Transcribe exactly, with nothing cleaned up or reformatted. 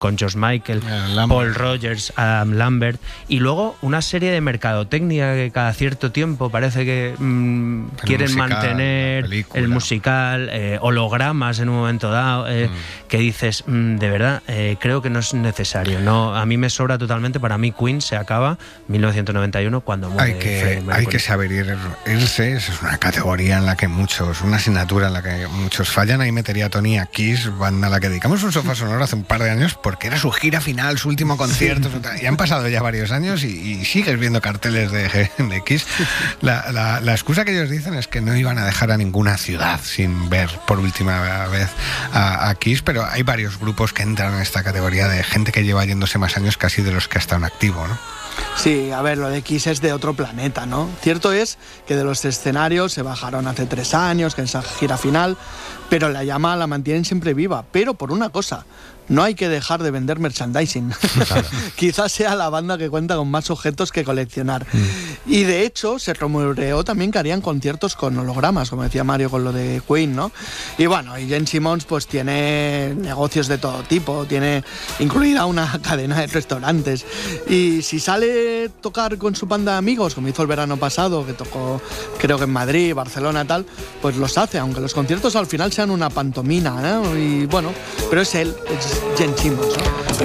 con George Michael, Paul Rogers, Adam Lambert, y luego una serie de mercadotecnia que cada cierto tiempo parece que mmm, quieren musical, mantener el musical, eh, hologramas en un momento dado, eh, mm. que dices, mmm, de verdad, eh, creo que no es necesario. No, a mí me sobra totalmente. Para mí Queen se acaba en mil novecientos noventa y uno cuando muere hay que, hay que saber ir, irse. Es una categoría en la que muchos, una asignatura en la que muchos fallan. Ahí metería a Tony a Kiss, banda a la que dedicamos un sofá sonoro hace un par de años porque era su gira final, su último concierto. Sí. Y han pasado ya varios años y, y sigues viendo carteles de, de Kiss. La, la, la excusa que ellos dicen es que no iban a dejar a ninguna ciudad sin ver por última vez a, a Kiss, pero hay varios grupos que entran en esta categoría de gente que lleva yéndose más años casi de los que están en activo, ¿no? Sí, a ver, lo de Kiss es de otro planeta, ¿no? Cierto es que de los escenarios se bajaron hace tres años, que en esa gira final, pero la llama la mantienen siempre viva, pero por una cosa, no hay que dejar de vender merchandising. Claro. Quizás sea la banda que cuenta con más objetos que coleccionar. Mm. Y de hecho, se rumoreó también que harían conciertos con hologramas, como decía Mario con lo de Queen, ¿no? Y bueno, y Gene Simmons pues tiene negocios de todo tipo, tiene incluida una cadena de restaurantes. Y si sale tocar con su banda de amigos, como hizo el verano pasado, que tocó creo que en Madrid, Barcelona, tal, pues los hace, aunque los conciertos al final sean una pantomina, ¿no? Y bueno, pero es él, es Gene Simmons, ¿no?